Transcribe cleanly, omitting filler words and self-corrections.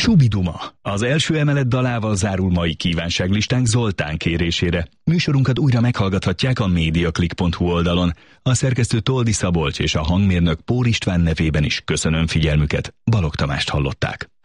Csubiduma. Az első emelet dalával zárul mai kívánságlistánk Zoltán kérésére. Műsorunkat újra meghallgathatják a mediaclick.hu oldalon. A szerkesztő Toldi Szabolcs és a hangmérnök Pór István nevében is köszönöm figyelmüket. Balogh Tamást hallották.